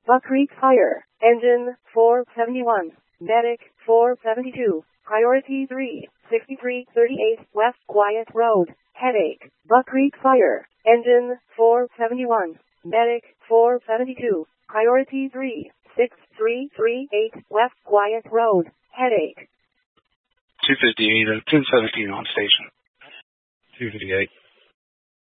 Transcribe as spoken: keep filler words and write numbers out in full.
Buck Creek Fire. Engine four seventy-one. Medic four seventy-two. Priority three sixty-three thirty-eight West Quiet Road. Headache. Buck Creek Fire. Engine four seventy-one. Medic four seventy-two. Priority three six three three eight West Quiet Road. Headache. two fifty-eight, uh, ten seventeen on station. two fifty-eight.